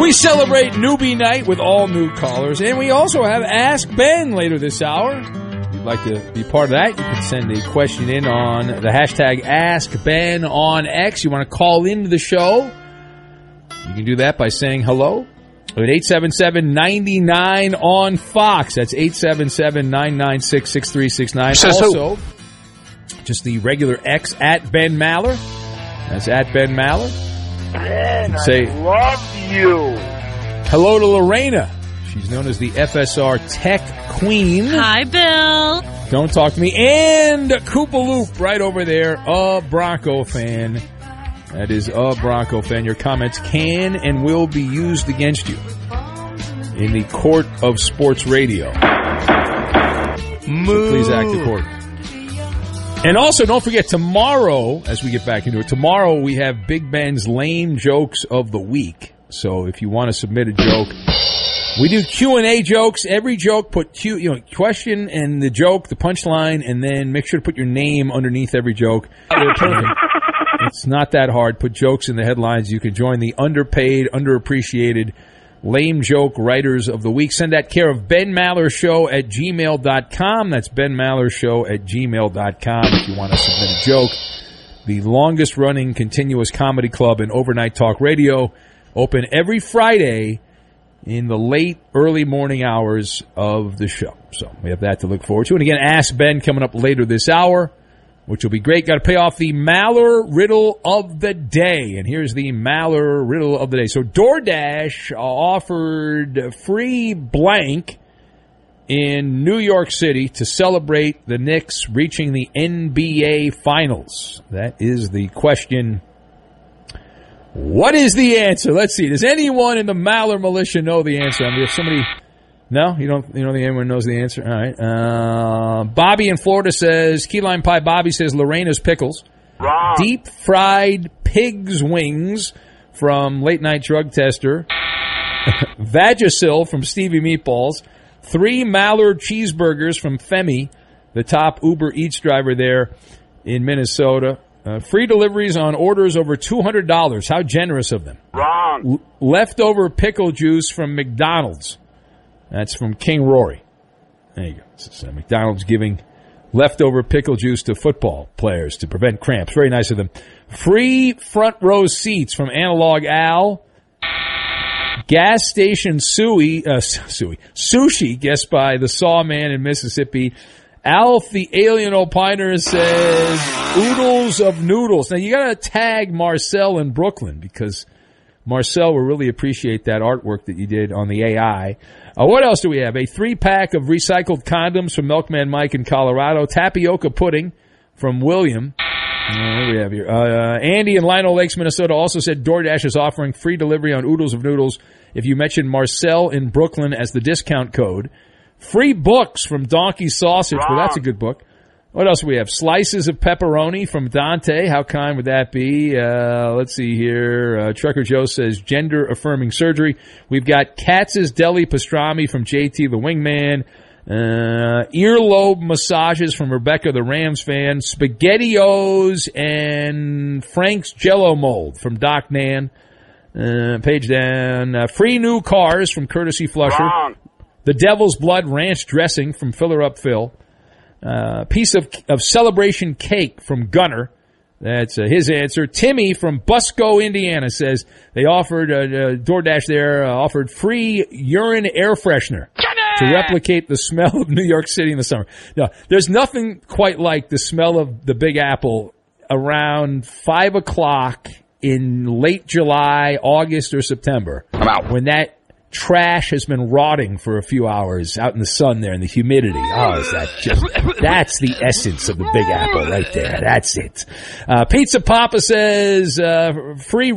We celebrate Newbie Night with all new callers, and we also have Ask Ben later this hour. If you'd like to be part of that, you can send a question in on the hashtag AskBen on X. You want to call into the show, you can do that by saying hello at 877-99 on Fox. That's 877-996-6369. Also, just the regular X at Ben Maller. That's at Ben Maller. Ben, say, I love you. Hello to Lorena. She's known as the FSR Tech Queen. Hi, Bill. Don't talk to me. And Koopaloop right over there, a Bronco fan. That is a Bronco fan. Your comments can and will be used against you in the court of sports radio. So please act accordingly. And also, don't forget, tomorrow, as we get back into it, tomorrow we have Big Ben's Lame Jokes of the Week. So if you want to submit a joke, we do Q&A jokes. Every joke, put question and the joke, the punchline, and then make sure to put your name underneath every joke. They're perfect. It's not that hard. Put jokes in the headlines. You can join the underpaid, underappreciated Lame Joke Writers of the Week. Send that care of Ben Maller Show at gmail.com. That's Ben Maller Show at gmail.com if you want to submit a joke. The longest running continuous comedy club in overnight talk radio. Open every Friday in the late, early morning hours of the show. So we have that to look forward to. And again, Ask Ben coming up later this hour, which will be great. Got to pay off the Maller Riddle of the Day. And here's the Maller Riddle of the Day. So DoorDash offered free blank in New York City to celebrate the Knicks reaching the NBA Finals. That is the question. What is the answer? Let's see. Does anyone in the Maller militia know the answer? I mean, if somebody... No? You don't think anyone knows the answer? All right. Bobby in Florida says, Key Lime Pie Bobby says Lorena's Pickles. Wrong. Deep fried pig's wings from Late Night Drug Tester. Vagisil from Stevie Meatballs. 3 Mallard cheeseburgers from Femi, the top Uber Eats driver there in Minnesota. Free deliveries on orders over $200. How generous of them. Wrong. Leftover pickle juice from McDonald's. That's from King Rory. There you go. So McDonald's giving leftover pickle juice to football players to prevent cramps. Very nice of them. Free front row seats from Analog Al. Gas station sushi, guessed by the Saw Man in Mississippi. Alf the Alien Opiner says oodles of noodles. Now you got to tag Marcel in Brooklyn because Marcel will really appreciate that artwork that you did on the AI. What else do we have? A 3-pack of recycled condoms from Milkman Mike in Colorado. Tapioca pudding from William. What do we have here? Andy in Lionel Lakes, Minnesota also said DoorDash is offering free delivery on oodles of noodles if you mention Marcel in Brooklyn as the discount code. Free books from Donkey Sausage. Well, that's a good book. What else do we have? Slices of pepperoni from Dante. How kind would that be? Let's see here. Trucker Joe says gender-affirming surgery. We've got Katz's Deli Pastrami from JT the Wingman. Earlobe massages from Rebecca the Rams fan. SpaghettiOs and Frank's Jell-O mold from Doc Nan. Page down. Free new cars from Courtesy Flusher. Wrong. The Devil's Blood Ranch dressing from Filler Up Phil. Piece of celebration cake from Gunner. That's his answer. Timmy from Busco, Indiana says they offered, DoorDash there offered free urine air freshener to replicate the smell of New York City in the summer. No, there's nothing quite like the smell of the Big Apple around 5 o'clock in late July, August, or September. I'm out. When that trash has been rotting for a few hours out in the sun there in the humidity. Oh, is that just, that's the essence of the Big Apple right there. That's it. Pizza Papa says, free